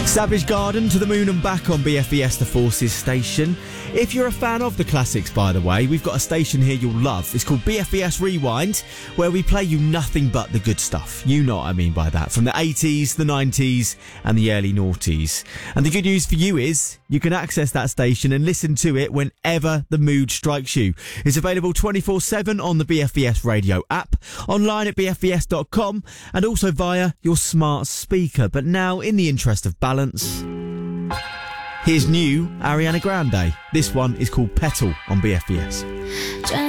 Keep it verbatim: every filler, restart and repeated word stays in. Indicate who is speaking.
Speaker 1: Savage Garden, To the Moon and Back on B F E S The Forces station. If you're a fan of the classics, by the way, we've got a station here you'll love. It's called B F E S Rewind, where we play you nothing but the good stuff. You know what I mean by that. From the eighties, the nineties and the early noughties. And the good news for you is you can access that station and listen to it whenever the mood strikes you. It's available twenty-four seven on the B F E S radio app, online at b f e s dot com and also via your smart speaker. But now, in the interest of balance, here's new Ariana Grande. This one is called Petal on B F E S.